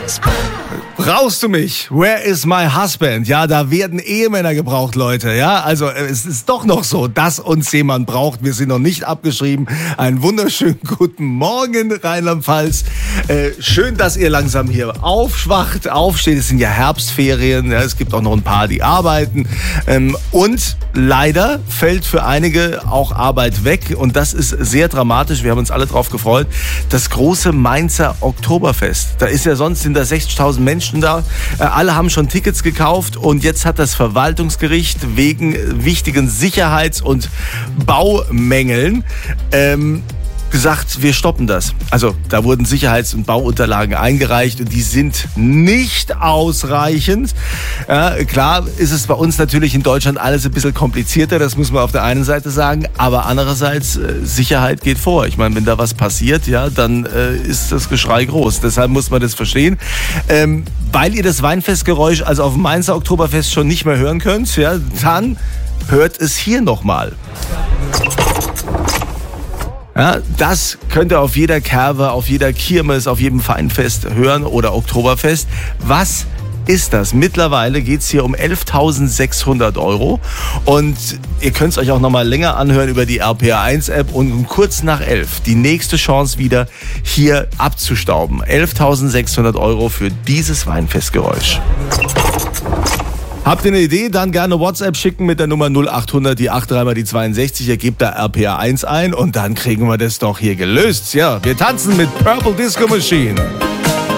Brauchst du mich? Where is my husband? Ja, da werden Ehemänner gebraucht, Leute. Ja, also es ist doch noch so, dass uns jemand braucht. Wir sind noch nicht abgeschrieben. Einen wunderschönen guten Morgen, Rheinland-Pfalz. Schön, dass ihr langsam hier aufsteht. Es sind ja Herbstferien. Ja, es gibt auch noch ein paar, die arbeiten. Und leider fällt für einige auch Arbeit weg. Und das ist sehr dramatisch. Wir haben uns alle drauf gefreut. Das große Mainzer Oktoberfest. Da ist ja sonst sind da 60.000 Menschen da. Alle haben schon Tickets gekauft und jetzt hat das Verwaltungsgericht wegen wichtigen Sicherheits- und Baumängeln gesagt, wir stoppen das. Also da wurden Sicherheits- und Bauunterlagen eingereicht und die sind nicht ausreichend. Ja, klar ist es bei uns natürlich in Deutschland alles ein bisschen komplizierter, das muss man auf der einen Seite sagen, aber andererseits Sicherheit geht vor. Ich meine, wenn da was passiert, ja, dann ist das Geschrei groß. Deshalb muss man das verstehen. Weil ihr das Weinfestgeräusch also auf dem Mainzer Oktoberfest schon nicht mehr hören könnt, ja, dann hört es hier nochmal. Ja, das könnt ihr auf jeder Kerwe, auf jeder Kirmes, auf jedem Weinfest hören oder Oktoberfest. Was ist das? Mittlerweile geht es hier um 11.600 € und ihr könnt es euch auch nochmal länger anhören über die RPA1-App und um kurz nach 11 die nächste Chance wieder hier abzustauben. 11.600 € für dieses Weinfestgeräusch. Habt ihr eine Idee? Dann gerne WhatsApp schicken mit der Nummer 0800, die 83 mal die 62. Ihr gebt da RPA1 ein und dann kriegen wir das doch hier gelöst. Ja, wir tanzen mit Purple Disco Machine.